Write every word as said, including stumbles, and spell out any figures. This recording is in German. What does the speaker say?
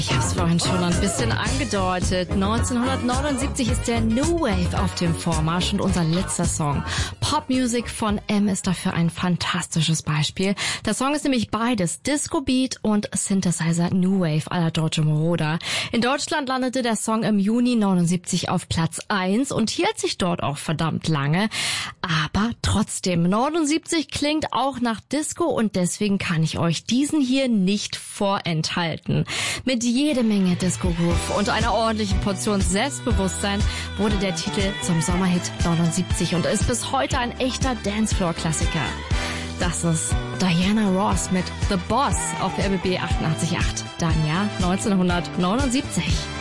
Ich habe es vorhin schon ein bisschen angedeutet. neunzehnhundertneunundsiebzig ist der New Wave auf dem Vormarsch und unser letzter Song. Popmusik von M ist dafür ein fantastisches Beispiel. Der Song ist nämlich beides, Disco Beat und Synthesizer New Wave à la Giorgio Moroder. In Deutschland landete der Song im Juni neunundsiebzig auf Platz eins und hielt sich dort auch verdammt lange. Aber trotzdem, neunundsiebzig klingt auch nach Disco und deswegen kann ich euch diesen hier nicht vorenthalten. Mit jede Menge Disco-Groove und einer ordentlichen Portion Selbstbewusstsein wurde der Titel zum Sommerhit neunundsiebzig und ist bis heute ein echter Dancefloor-Klassiker. Das ist Diana Ross mit The Boss auf R B B achtundachtzig Komma acht. Dann ja neunzehnhundertneunundsiebzig.